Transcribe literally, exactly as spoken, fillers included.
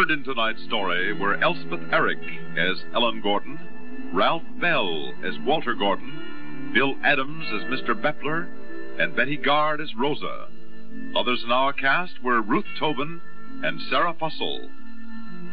Heard in tonight's story were Elspeth Eric as Ellen Gordon, Ralph Bell as Walter Gordon, Bill Adams as Mister Bepler, and Betty Gard as Rosa. Others in our cast were Ruth Tobin and Sarah Fussell.